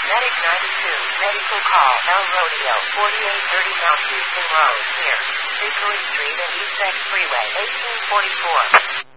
Medic 92, medical call, El Rodeo, 4830 Mount Houston Road, near Hickory Street and East X Freeway, 1844.